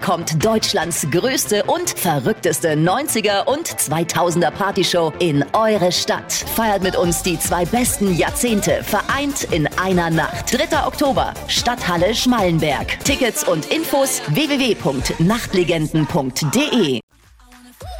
kommt Deutschlands größte und verrückteste 90er und 2000er Partyshow in eure Stadt. Feiert mit uns die 2 besten Jahrzehnte, vereint in einer Nacht. 3. Oktober, Stadthalle Schmallenberg. Tickets und Infos www.nachtlegenden.de.